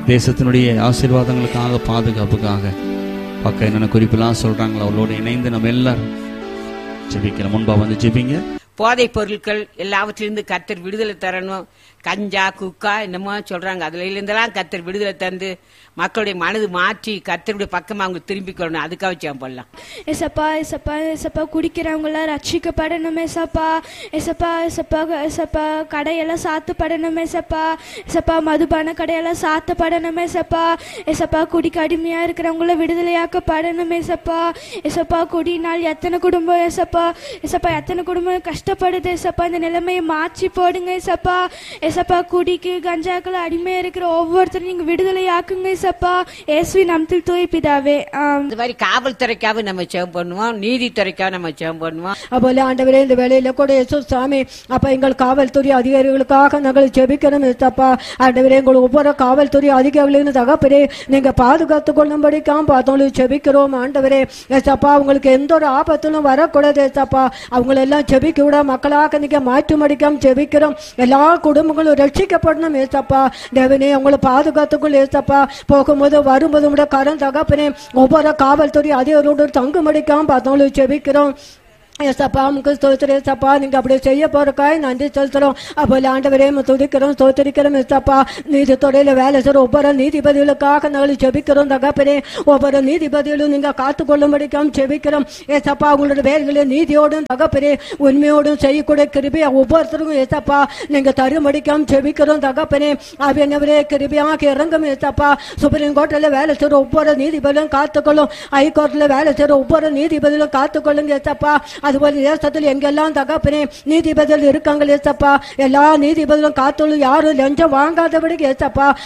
தேசத்தினுடைய ஆசீர்வாதங்களுக்காக, பாதுகாப்புக்காக பக்கம் என்னென்ன குறிப்பெல்லாம் சொல்றாங்களோ அவளோடு இணைந்து நம்ம எல்லாரும் ஜெபிக்கலாம். முன்பா வந்து ஜெபிங்க. போதைப் பொருட்கள் எல்லாவற்றிலிருந்து கர்த்தர் விடுதலை தரணும். கஞ்சா, குக்கா என்னமோ சொல்றாங்க, அதுல இருந்தெல்லாம் கர்த்தர் விடுதலை தந்து மக்களுடைய மனது மாற்றி கர்த்தருடைய பக்கமா அவங்க திரும்பிக்கணும். அதுக்காக ஜெபம் பண்ணலாம். ஏசப்பா ஏசப்பா ஏசப்பா குடிக்கிறவங்க எல்லாம் ரட்சிக்கப்படணும். ஏசப்பா ஏசப்பா ஏசப்பா ஏசப்பா கடையெல்லாம் சாத்தப்படணும். ஏசப்பா ஏசப்பா மதுபான கடையெல்லாம் சாத்தப்படணும். ஏசப்பா ஏசப்பா குடிக்கு அடிமையா இருக்கிறவங்கள விடுதலையாக்கப்படணும். ஏசப்பா ஏசப்பா குடினால் எத்தனை குடும்பம் ஏசப்பா ஏசப்பா எத்தனை குடும்பம் கஷ்டப்படுது. ஏசப்பா இந்த நிலைமையை மாற்றி போடுங்க. ஏசப்பா ஏசப்பா குடிக்கு கஞ்சாக்கள் அடிமையா இருக்கிற ஒவ்வொருத்தரும் நீங்க விடுதலையாக்குங்க. ஏசப்பா இயேசுவின் நாமத்தில் தூய பிதாவே. இந்த மாதிரி காவல்துறைக்காக நம்ம ஜெபம் பண்ணுவோம், நீதித்துறைக்காக நம்ம ஜெபம் பண்ணுவோம். அப்போல ஆண்டவரே இந்த வேலையில கூட இயேசு சாமி அப்ப எங்கள் காவல்துறை அதிகாரிகளுக்காக நாங்கள் ஜெபிக்கணும். ஏசப்பா ஆண்டவரே எங்கள் ஒவ்வொரு காவல்துறை அதிகாரிகளின் தகப்பரே நீங்க பாதுகாத்துக் கொள்ளும்படிக்காம பார்த்தோம் ஜெபிக்கிறோம். ஆண்டவரே ஏசப்பா அவங்களுக்கு எந்த ஒரு ஆபத்திலும் வரக்கூடாது. ஏசப்பா அவங்களெல்லாம் ஜெபிக்க விட மக்களாக நீங்க மாற்றுமடிக்காம ஜெபிக்கிறோம். எல்லா குடும்பங்களும் ரட்சிக்கப்படணும். ஏசப்பா தேவனே அவங்களை பாதுகாத்துக்குள் ஏசப்பா போகும்போது வரும்போது உடைய கரம் தகப்பனே ஒவ்வொரு காவல்துறை அதிகாரியோடு தங்குமடிக்காம பார்த்தோம் ஜெபிக்கிறோம். ஏசப்பா உங்களுக்கு ஸ்தோத்திரம். ஏசப்பா நீங்க அப்படி செய்ய போறக்காய் நன்றி செலுத்துறோம். அப்போல ஆண்டவரே துதிக்கிறோம் ஸ்தோத்திரிக்கிறோம். ஏசப்பா நீதித்துறையில வேலை செய்ற ஒவ்வொரு நீதிபதிகளுக்காக நாங்கள் ஜெபிக்கிறோம். தகப்பனே ஒவ்வொரு நீதிபதிகளும் நீங்க காத்துக்கொள்ளும்படிக்காம ஜெபிக்கிறோம். ஏசப்பா உங்களோட வேலைகளை நீதியோடும் தகப்பனே உண்மையோடும் செய்யக்கூடிய கிருபையா ஒவ்வொருத்தருக்கும் ஏசப்பா நீங்க தரும்படிக்காம ஜெபிக்கிறோம். தகப்பனே அவனவரே கிருபையாக இறங்கும். ஏசப்பா சுப்ரீம் கோர்ட்ல வேலை செய்ற ஒவ்வொரு நீதிபதியும் காத்துக்கொள்ளும். ஹைகோர்ட்ல வேலை செய்ற ஒவ்வொரு நீதிபதியும் காத்துக்கொள்ளுங்க. ஏசப்பா அதுபோல தேசத்தில் எங்கெல்லாம் தகப்பனே நீதிபதிகள் இருக்காங்க ஏசப்பா எல்லா நீதிபதிகளும் காத்தோளும் யாரும் லஞ்சம் வாங்காதபடிக்கு ஏசப்பா